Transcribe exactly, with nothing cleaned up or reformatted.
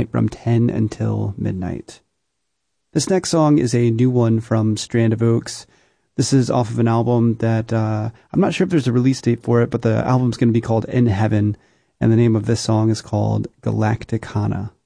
night from ten until midnight. This next song is a new one from Strand of Oaks. This is off of an album that uh, I'm not sure if there's a release date for it, but the album's going to be called In Heaven, and the name of this song is called Galacticana.